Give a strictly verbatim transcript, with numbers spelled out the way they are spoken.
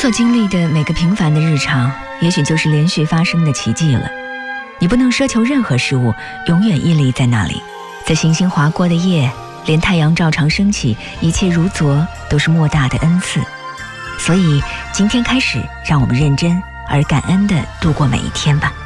所经历的每个平凡的日常，也许就是连续发生的奇迹了。你不能奢求任何事物永远屹立在那里，在星星划过的夜，连太阳照常升起，一切如昨，都是莫大的恩赐。所以今天开始，让我们认真而感恩地度过每一天吧。